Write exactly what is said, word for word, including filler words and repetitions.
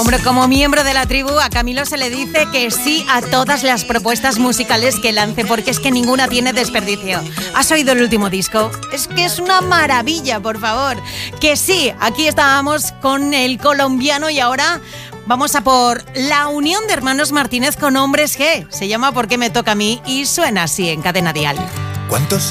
Hombre, como miembro de la tribu, a Camilo se le dice que sí a todas las propuestas musicales que lance, porque es que ninguna tiene desperdicio. ¿Has oído el último disco? Es que es una maravilla, por favor. Que sí, aquí estábamos con el colombiano y ahora vamos a por la unión de hermanos Martínez con Hombres G. Se llama ¿Por qué me toca a mí? Y suena así en Cadena Dial. ¿Cuántos